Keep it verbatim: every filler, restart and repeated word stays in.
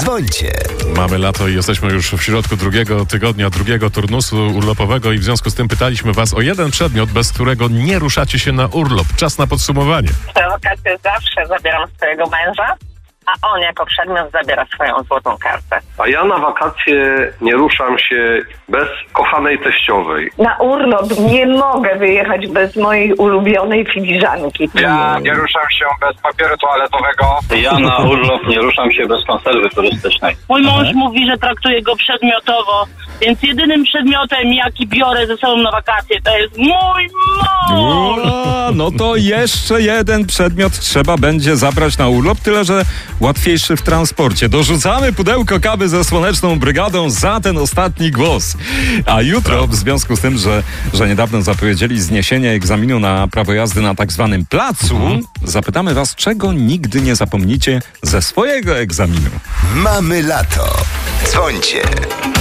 Dzwońcie. Mamy lato i jesteśmy już w środku drugiego tygodnia, drugiego turnusu urlopowego i w związku z tym pytaliśmy was o jeden przedmiot, bez którego nie ruszacie się na urlop. Czas na podsumowanie. Na wakacje zawsze zabieram swojego męża, a on jako przedmiot zabiera swoją złotą kartę. A ja na wakacje nie ruszam się bez kochanej teściowej. Na urlop nie mogę wyjechać bez mojej ulubionej filiżanki. Ja nie ruszam się bez papieru toaletowego. Ja na urlop nie ruszam się bez konserwy turystycznej. Mój mąż mówi, że traktuje go przedmiotowo, więc jedynym przedmiotem, jaki biorę ze sobą na wakacje, to jest mój mąż! O, no to jeszcze jeden przedmiot trzeba będzie zabrać na urlop, tyle że łatwiejszy w transporcie. Dorzucamy pudełko kawy ze Słoneczną Brygadą za ten ostatni głos. A jutro, w związku z tym, że, że niedawno zapowiedzieli zniesienie egzaminu na prawo jazdy na tak zwanym placu, mhm. zapytamy was, czego nigdy nie zapomnicie ze swojego egzaminu. Mamy lato. Dzwońcie.